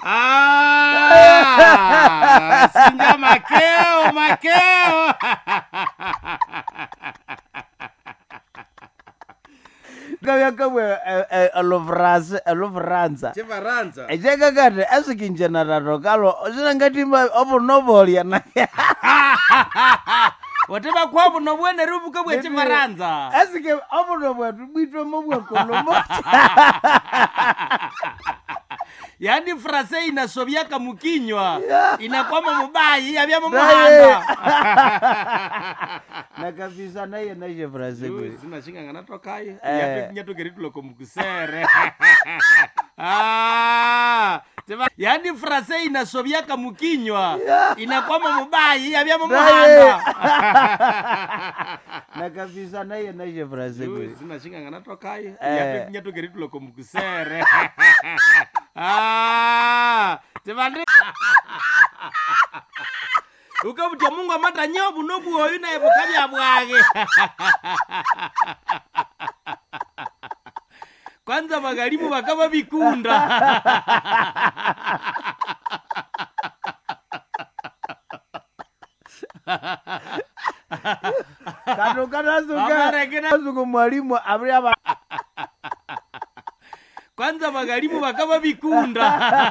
Singa makeo. Kaya kamwe alovranza. Chivaranza. Ejeka kati asikinjana ratokalo zinangatimba opo novolia na. Wateba kwabu nobwene rubuka bwe chivaranza. Asike opo nobwetu bwitwe mobwe kolomo. Yani frase inasobyaka mukinywa. Inakwama mubayi yabya mumuhanda. Na kabisa naye naje frase kwe. Zinashinga natokaye. Nyatogeritulo komukusere. Yani frase inasobyaka mukinywa. Inakwama mubayi yabya mumuhanda. Na kabisa naye naje frase kwe. Zinashinga natokaye. Nyatogeritulo komukusere. Ukabutia Mungu amata nyobu nobu oyu na ebukabya bwage. Kwanza magalimu bakaba bikunda. Kanazuka mwalimu abria kwanza magalimu bakaba bikunda.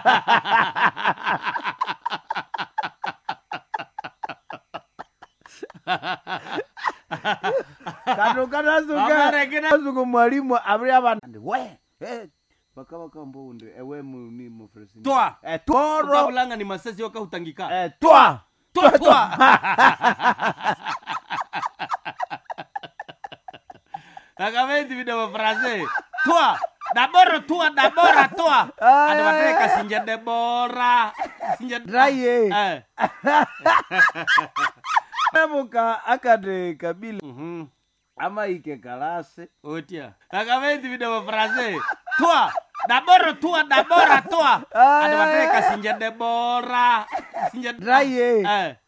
Kanazuka mwalimu abria bana. We, bakaba kambonde ewe muni mufresi. Toa. Toro. Ukabulanga ni masasi waka utangika. Toa. Toa. Akaventi video wa frase. Toa. Dabora. Ada bateka sinja Debora. Sinja Draye. Nemuka akade kabili. Ama ike kalase. Otia. Akaventi video wa frase. Toa. Dabora. Ada bateka sinja Debora. Sinja Draye.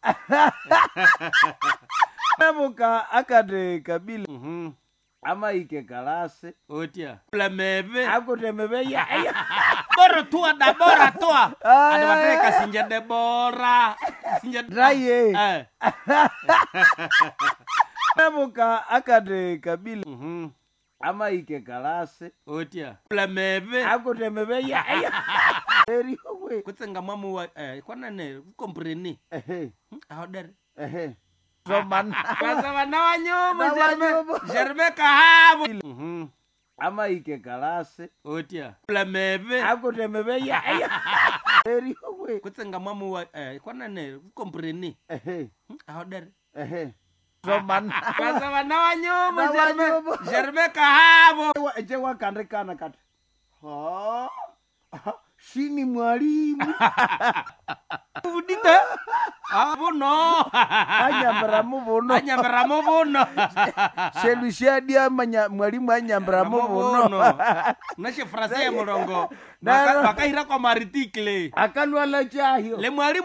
Nemuka akade kabili. Ama ike kalase. Otia. Plamebe. Akote mebe ya. Dabora. Ada bateka sinja Debora. Sinja Draye. Nemuka akade kabili. Ama ike kalase. Otia. Plamebe. Akote mebe ya. Eri we. Kutsenga mamu wa kwana ne compreni. Ahoder. Roman. Pasa wana wanyomo Germe kahabo. Ama ike kalase. Otia. Plamebe. Akote mebe ya. Eri we. Kutsenga mamu wa kwana ne compreni. Ahoder. Roman. Pasa wana wanyomo Germe kahabo. Eje wakandekana kati. Shini mwalimu. Udita. Bono. Anyambara mubono. Shelushadia mwalimu anyambara mubono. Nashe frase ya murongo. Bakahira kwa maritikle. Akanwala chahyo. Le mwalimu